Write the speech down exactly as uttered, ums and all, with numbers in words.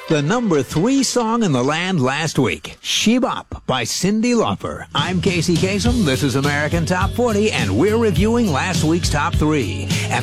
The number three song in the land last week, She Bop by Cyndi Lauper. I'm Casey Kasem. This is American Top forty, and we're reviewing last week's top three. And